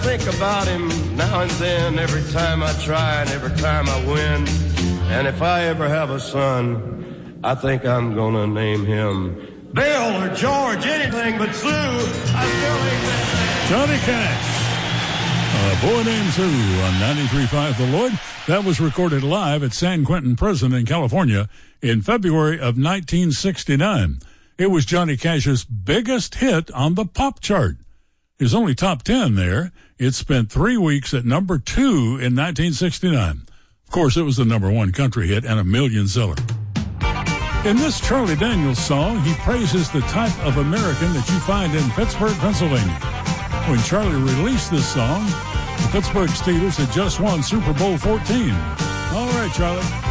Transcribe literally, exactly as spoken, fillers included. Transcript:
Think about him now and then, every time I try and every time I win. And if I ever have a son, I think I'm gonna name him Bill or George, anything but Sue. I still ain't that. Johnny Cash. A Boy Named Sue on ninety-three point five The Lloyd. That was recorded live at San Quentin Prison in California in February of nineteen sixty-nine. It was Johnny Cash's biggest hit on the pop chart. His only top ten there. It spent three weeks at number two in nineteen sixty-nine. Of course, it was the number one country hit and a million seller. In this Charlie Daniels song, he praises the type of American that you find in Pittsburgh, Pennsylvania. When Charlie released this song, the Pittsburgh Steelers had just won Super Bowl fourteen. All right, Charlie.